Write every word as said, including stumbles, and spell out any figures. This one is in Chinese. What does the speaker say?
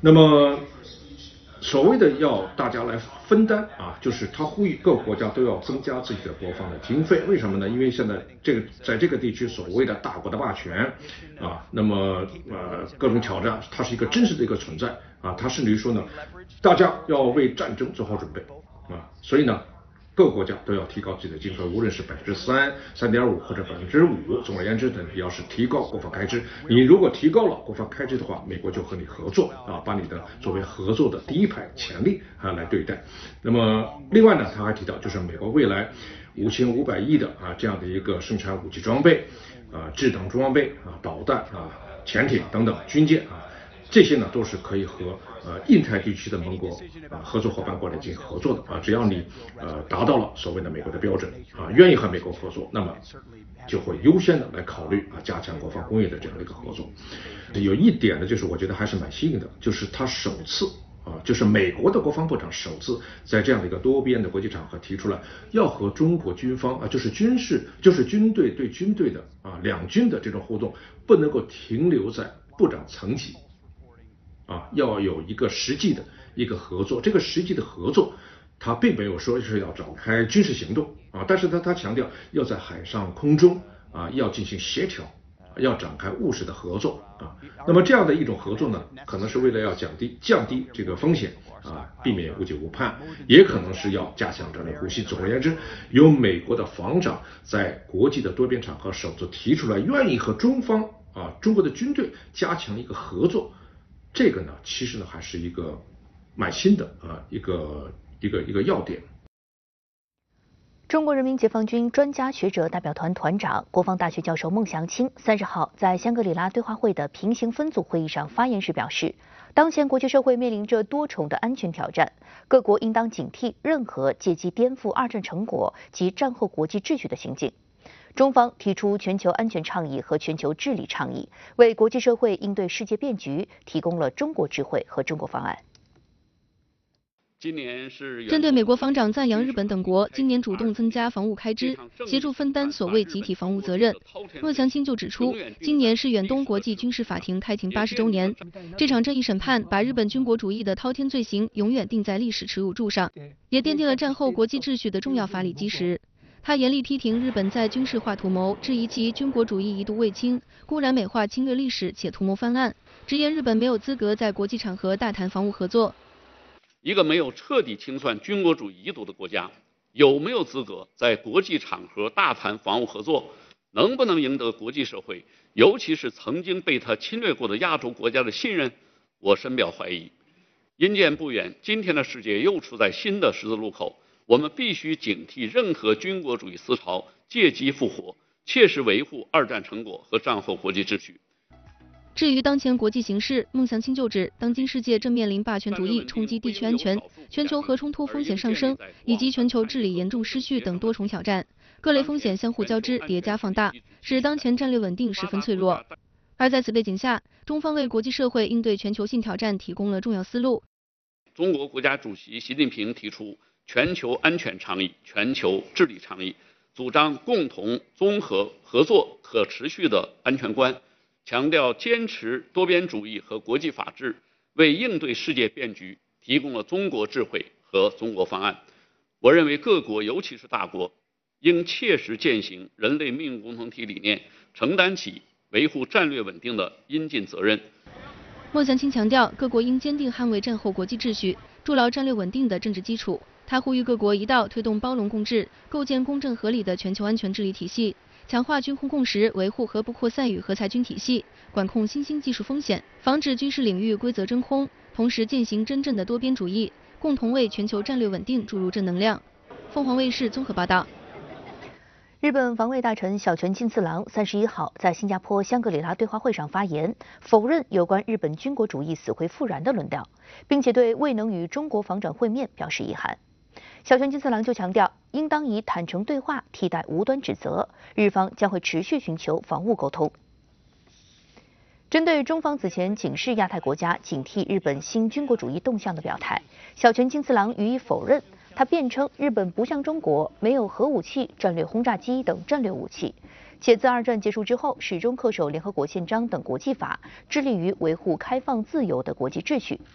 那么所谓的要大家来分担啊，就是他呼吁各个国家都要增加自己的国防的经费。为什么呢？因为现在这个在这个地区所谓的大国的霸权啊，那么呃各种挑战，它是一个真实的一个存在啊。它甚至于说呢，大家要为战争做好准备啊。所以呢，各个国家都要提高自己的经费，无论是百分之三、三点五或者百分之五，总而言之呢，要是提高国防开支。你如果提高了国防开支的话，美国就和你合作啊，把你的作为合作的第一排潜力啊来对待。那么另外呢，他还提到，就是美国未来五千五百亿的啊这样的一个生产武器装备啊、制导装备啊、导弹啊、潜艇等等军舰啊。这些呢都是可以和呃印太地区的盟国啊合作伙伴国来进行合作的啊，只要你呃达到了所谓的美国的标准啊，愿意和美国合作，那么就会优先的来考虑啊加强国防工业的这样的一个合作。有一点呢，就是我觉得还是蛮新颖的，就是他首次啊，就是美国的国防部长首次在这样的一个多边的国际场合提出了要和中国军方啊，就是军事，就是军队对军队的啊两军的这种互动不能够停留在部长层级。啊，要有一个实际的一个合作，这个实际的合作，他并没有说是要展开军事行动啊，但是他他强调要在海上空中啊要进行协调，要展开务实的合作啊。那么这样的一种合作呢，可能是为了要降低降低这个风险啊，避免误解误判，也可能是要加强战略互信。总而言之，由美国的防长在国际的多边场合首次提出来，愿意和中方啊中国的军队加强一个合作。这个呢，其实呢还是一个蛮新的啊一个一个一个要点。 中国人民解放军专家学者代表团团长、国防大学教授孟祥青三十号在香格里拉对话会的平行分组会议上发言时表示，当前国际社会面临着多重的安全挑战，各国应当警惕任何借机颠覆二战成果及战后国际秩序的行径。中方提出全球安全倡议和全球治理倡议，为国际社会应对世界变局提供了中国智慧和中国方案。 今年是针对美国防长赞扬日本等国今年主动增加防务开支，协助分担所谓集体防务责任，孟祥青就指出，今年是远东国际军事法庭开庭八十周年，这场正义审判把日本军国主义的滔天罪行永远钉在历史耻辱柱上，也奠定了战后国际秩序的重要法理基石。他严厉批评日本在军事化图谋，质疑其军国主义一度未清，固然美化侵略历史且图谋翻案，直言日本没有资格在国际场合大谈防务合作。 一个没有彻底清算军国主义遗毒的国家，有没有资格在国际场合大谈防务合作？能不能赢得国际社会，尤其是曾经被他侵略过的亚洲国家的信任？我深表怀疑。因见不远，今天的世界又处在新的十字路口。我们必须警惕任何军国主义思潮借机复活，切实维护二战成果和战后国际秩序。 至于当前国际形势，孟祥青就指，当今世界正面临霸权主义冲击地区安全、全球核冲突风险上升，以及全球治理严重失序等多重挑战，各类风险相互交织、叠加放大，使当前战略稳定十分脆弱。而在此背景下，中方为国际社会应对全球性挑战提供了重要思路。 中国国家主席习近平提出全球安全倡议、全球治理倡议，主张共同、综合、合作、可持续的安全观，强调坚持多边主义和国际法治，为应对世界变局提供了中国智慧和中国方案。我认为各国，尤其是大国，应切实践行人类命运共同体理念，承担起维护战略稳定的应尽责任。 孟祥青强调，各国应坚定捍卫战后国际秩序，筑牢战略稳定的政治基础。他呼吁各国一道推动包容共治，构建公正合理的全球安全治理体系，强化军控共识，维护核不扩散与核裁军体系，管控新兴技术风险，防止军事领域规则真空，同时践行真正的多边主义，共同为全球战略稳定注入正能量。凤凰卫视综合报道。 日本防卫大臣小泉进次郎三十一号在新加坡香格里拉对话会上发言，否认有关日本军国主义死灰复燃的论调，并且对未能与中国防长会面表示遗憾。小泉进次郎就强调，应当以坦诚对话替代无端指责，日方将会持续寻求防务沟通。针对中方此前警示亚太国家警惕日本新军国主义动向的表态，小泉进次郎予以否认。他辩称，日本不像中国没有核武器、战略轰炸机等战略武器，且自二战结束之后，始终恪守联合国宪章等国际法，致力于维护开放自由的国际秩序。